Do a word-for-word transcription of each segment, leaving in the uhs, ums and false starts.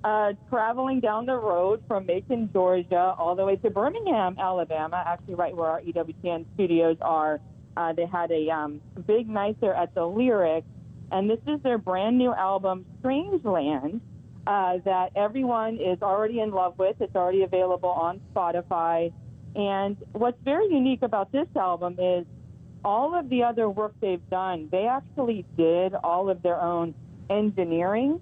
uh, traveling down the road from Macon, Georgia, all the way to Birmingham, Alabama, actually right where our E W T N studios are. Uh, they had a um, big night there at the Lyric, and this is their brand new album, Strangeland, uh, that everyone is already in love with. It's already available on Spotify. And what's very unique about this album is all of the other work they've done, they actually did all of their own engineering.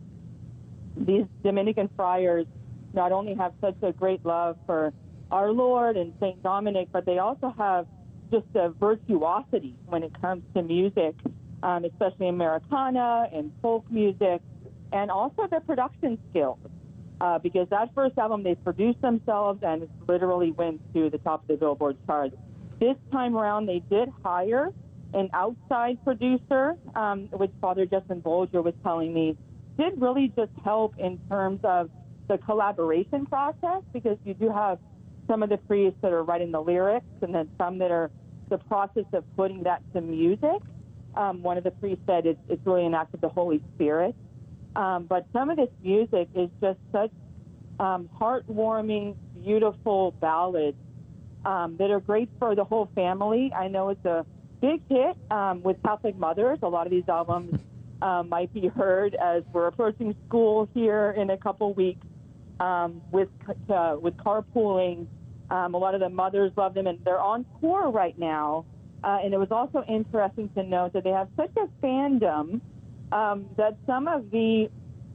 These Dominican friars not only have such a great love for our Lord and Saint Dominic, but they also have just a virtuosity when it comes to music, um, especially Americana and folk music, and also their production skills. Uh, because that first album, they produced themselves and it literally went to the top of the Billboard charts. This time around, they did hire an outside producer, um, which Father Justin Bolger was telling me, did really just help in terms of the collaboration process, because you do have some of the priests that are writing the lyrics and then some that are the process of putting that to music. Um, one of the priests said it's, it's really an act of the Holy Spirit. Um, but some of this music is just such um, heartwarming, beautiful ballads um, that are great for the whole family. I know it's a big hit um, with Catholic mothers. A lot of these albums um, might be heard as we're approaching school here in a couple weeks um, with uh, with carpooling. Um, a lot of the mothers love them, and they're on tour right now. Uh, and it was also interesting to note that they have such a fandom um, that some of the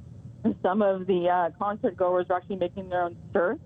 some of the uh, concert goers are actually making their own shirts.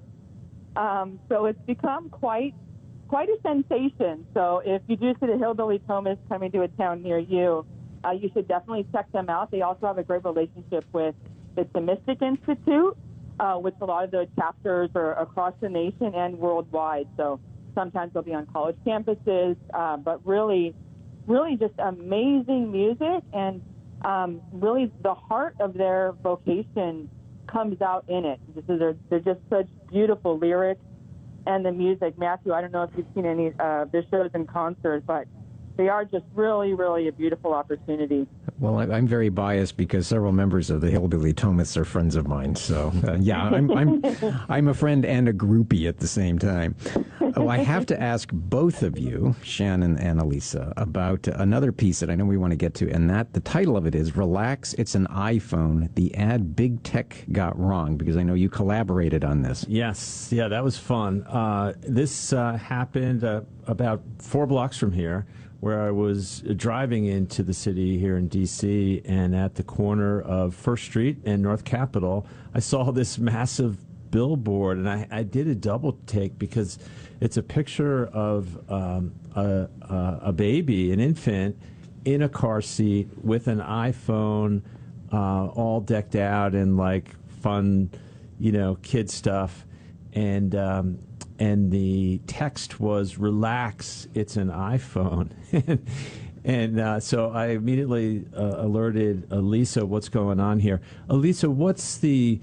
Um, so it's become quite quite a sensation. So if you do see the Hillbilly Thomas coming to a town near you, uh, you should definitely check them out. They also have a great relationship with the Thomistic Institute, uh, which a lot of the chapters are across the nation and worldwide. So sometimes they'll be on college campuses, uh, but really, really just amazing music, and um, really the heart of their vocation comes out in it. This is, they're, they're just such beautiful lyrics, and the music. Matthew, I don't know if you've seen any of their shows and concerts, but they are just really, really a beautiful opportunity. Well, I'm very biased because several members of the Hillbilly Thomas are friends of mine. So, uh, yeah, I'm, I'm I'm a friend and a groupie at the same time. Oh, I have to ask both of you, Shannon and Elisa, about another piece that I know we want to get to, and that the title of it is "Relax, It's an iPhone, the ad Big Tech Got Wrong," because I know you collaborated on this. Yes, yeah, that was fun. Uh, this uh, happened uh, about four blocks from here, where I was driving into the city here in D C, and at the corner of First Street and North Capitol, I saw this massive billboard, and I, I did a double take because it's a picture of um, a, a, a baby, an infant, in a car seat with an iPhone, uh, all decked out in like fun, you know, kid stuff, and um, and the text was "Relax, it's an iPhone." And uh, so I immediately uh, alerted Elisa what's going on here. Elisa, what's the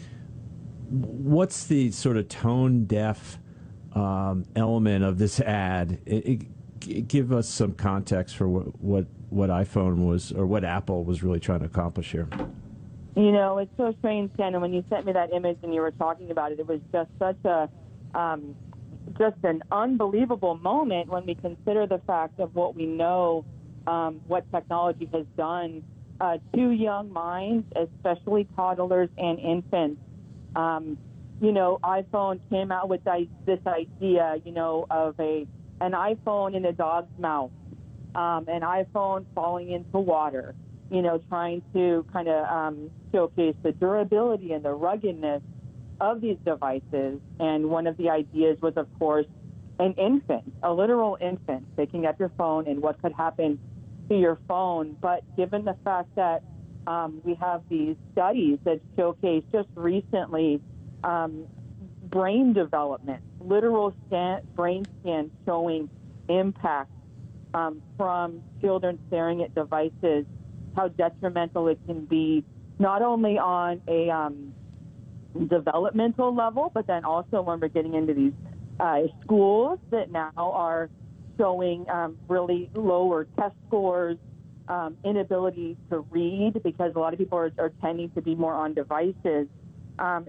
what's the sort of tone deaf um, element of this ad? It, it, give us some context for what, what what iPhone was, or what Apple was really trying to accomplish here. You know, it's so strange, Ken, and when you sent me that image and you were talking about it, it was just such a um, just an unbelievable moment when we consider the fact of what we know, um, what technology has done uh, to young minds, especially toddlers and infants. Um, you know, iPhone came out with this idea, you know, of a an iPhone in a dog's mouth, um, an iPhone falling into water, you know, trying to kind of um, showcase the durability and the ruggedness of these devices. And one of the ideas was, of course, an infant, a literal infant, picking up your phone and what could happen to your phone. But given the fact that um, we have these studies that showcase just recently um, brain development, literal scan, brain scans showing impact um, from children staring at devices, how detrimental it can be, not only on a um, developmental level, but then also when we're getting into these uh, schools that now are showing um, really lower test scores, um, inability to read, because a lot of people are, are tending to be more on devices. Um,